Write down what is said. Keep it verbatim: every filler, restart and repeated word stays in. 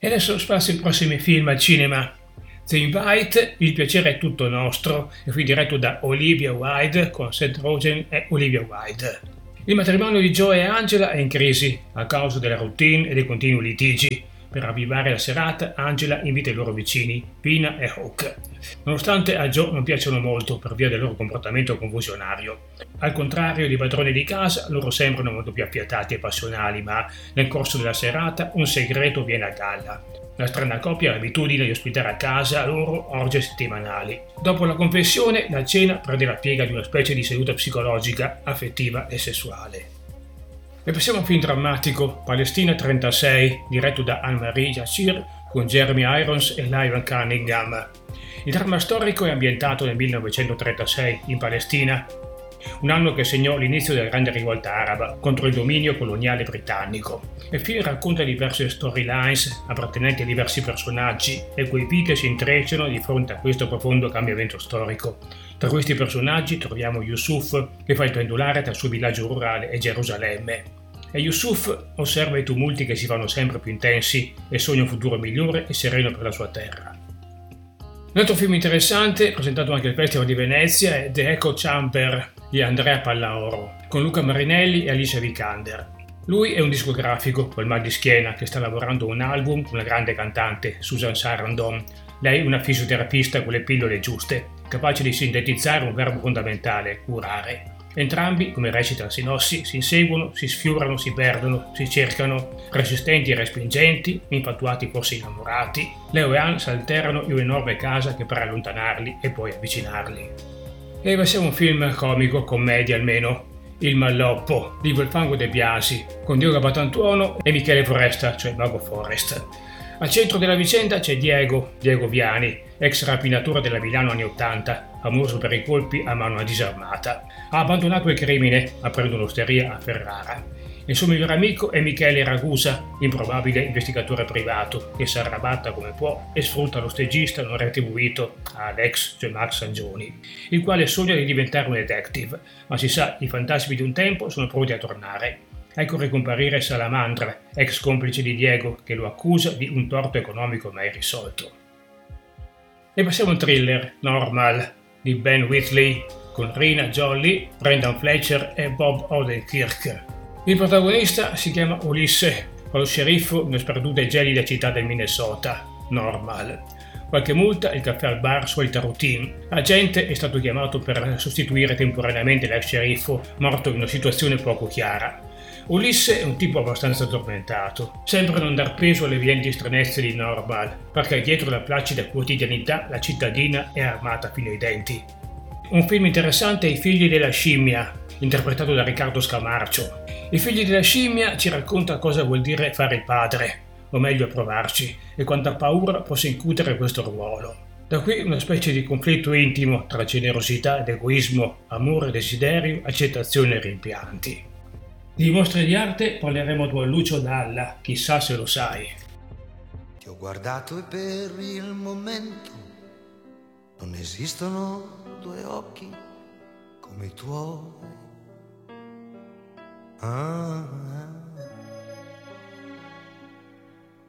E adesso spazio ai prossimi film al cinema. The Invite, Il piacere è tutto nostro, è qui diretto da Olivia Wilde con Seth Rogen e Olivia Wilde. Il matrimonio di Joe e Angela è in crisi a causa della routine e dei continui litigi. Per ravvivare la serata, Angela invita i loro vicini, Pina e Hawk. Nonostante a Joe non piacciono molto per via del loro comportamento confusionario. Al contrario dei padroni di casa, loro sembrano molto più affiatati e passionali, ma nel corso della serata un segreto viene a galla. La strana coppia ha l'abitudine di ospitare a casa loro orge settimanali. Dopo la confessione, la cena prende la piega di una specie di seduta psicologica, affettiva e sessuale. E passiamo a un film drammatico, Palestina trentasei, diretto da Anne-Marie Jacir con Jeremy Irons e Lyman Cunningham. Il dramma storico è ambientato nel millenovecentotrentasei in Palestina, un anno che segnò l'inizio della grande rivolta araba contro il dominio coloniale britannico. Il film racconta diverse storylines appartenenti a diversi personaggi e quei picchi che si intrecciano di fronte a questo profondo cambiamento storico. Tra questi personaggi troviamo Yusuf, che fa il pendolare tra il suo villaggio rurale e Gerusalemme. E Yusuf osserva i tumulti che si fanno sempre più intensi e sogna un futuro migliore e sereno per la sua terra. Un altro film interessante, presentato anche al Festival di Venezia, è The Echo Chamber di Andrea Pallaoro, con Luca Marinelli e Alicia Vikander. Lui è un discografico col mal di schiena che sta lavorando un album con una grande cantante, Susan Sarandon. Lei è una fisioterapista con le pillole giuste, capace di sintetizzare un verbo fondamentale, curare. Entrambi, come recita la sinossi, si inseguono, si sfiorano, si perdono, si cercano, resistenti e respingenti, infatuati forse innamorati. Leo e Anne si alterano in un'enorme casa che pare allontanarli e poi avvicinarli. E passiamo a un film comico, commedia almeno, Il Malloppo, di Volfango De Biasi, con Diogo Batantuono e Michele Foresta, cioè Mago Forest. Al centro della vicenda c'è Diego, Diego Viani, ex rapinatore della Milano anni ottanta, famoso per i colpi a mano disarmata. Ha abbandonato il crimine, aprendo un'osteria a Ferrara. Il suo migliore amico è Michele Ragusa, improbabile investigatore privato, che si arrabatta come può e sfrutta lo stagista non retribuito, Alex, cioè Max Sangioni, il quale sogna di diventare un detective, ma si sa, i fantasmi di un tempo sono pronti a tornare. Ecco ricomparire Salamandra, ex complice di Diego, che lo accusa di un torto economico mai risolto. E passiamo a un thriller, Normal, di Ben Wheatley, con Rina Jolly, Brendan Fletcher e Bob Odenkirk. Il protagonista si chiama Ulisse, fa lo sceriffo in una sperduta e gelida città del Minnesota, Normal. Qualche multa, il caffè al bar, solita routine. L'agente è stato chiamato per sostituire temporaneamente l'ex sceriffo, morto in una situazione poco chiara. Ulisse è un tipo abbastanza tormentato, sembra non dar peso alle evidenti stranezze di Normal, perché dietro la placida quotidianità la cittadina è armata fino ai denti. Un film interessante è I figli della scimmia, interpretato da Riccardo Scamarcio. I figli della scimmia ci racconta cosa vuol dire fare il padre, o meglio provarci, e quanta paura possa incutere questo ruolo. Da qui una specie di conflitto intimo tra generosità ed egoismo, amore, desiderio, accettazione e rimpianti. Di mostre di arte parleremo con Lucio Dalla, chissà se lo sai. Ti ho guardato e per il momento non esistono due occhi come i tuoi. Ah,